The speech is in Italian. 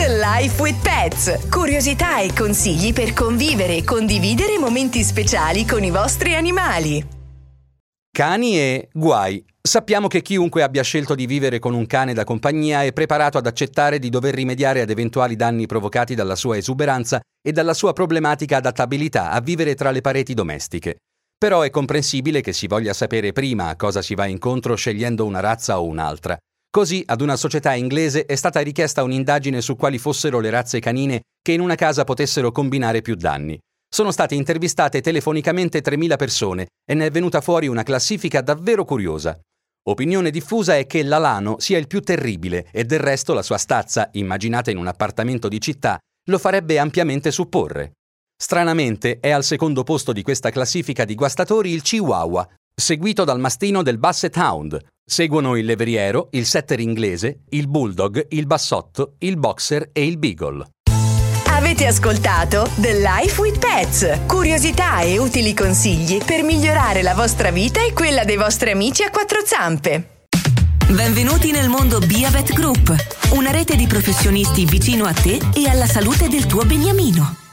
The Life with Pets. Curiosità e consigli per convivere e condividere momenti speciali con i vostri animali. Cani e guai. Sappiamo che chiunque abbia scelto di vivere con un cane da compagnia è preparato ad accettare di dover rimediare ad eventuali danni provocati dalla sua esuberanza e dalla sua problematica adattabilità a vivere tra le pareti domestiche. Però è comprensibile che si voglia sapere prima a cosa si va incontro scegliendo una razza o un'altra. Così, ad una società inglese è stata richiesta un'indagine su quali fossero le razze canine che in una casa potessero combinare più danni. Sono state intervistate telefonicamente 3.000 persone e ne è venuta fuori una classifica davvero curiosa. Opinione diffusa è che l'alano sia il più terribile e del resto la sua stazza, immaginata in un appartamento di città, lo farebbe ampiamente supporre. Stranamente è al secondo posto di questa classifica di guastatori il Chihuahua, seguito dal mastino del Basset Hound. Seguono il levriero, il setter inglese, il bulldog, il bassotto, il boxer e il beagle. Avete ascoltato The Life with Pets. Curiosità e utili consigli per migliorare la vostra vita e quella dei vostri amici a quattro zampe. Benvenuti nel mondo Biavet Group, una rete di professionisti vicino a te e alla salute del tuo beniamino.